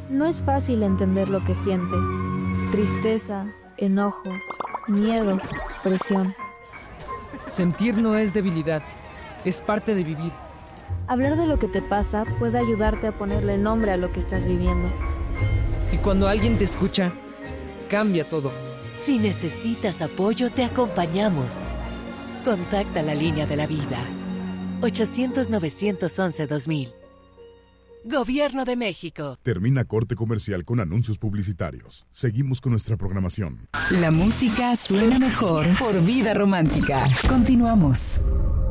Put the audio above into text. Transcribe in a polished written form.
No es fácil entender lo que sientes. Tristeza, enojo, miedo, presión. Sentir no es debilidad, es parte de vivir. Hablar de lo que te pasa puede ayudarte a ponerle nombre a lo que estás viviendo. Y cuando alguien te escucha, cambia todo. Si necesitas apoyo, te acompañamos. Contacta la línea de la vida. 800-911-2000. Gobierno de México. Termina corte comercial con anuncios publicitarios. Seguimos con nuestra programación. La música suena mejor por Vida Romántica. Continuamos.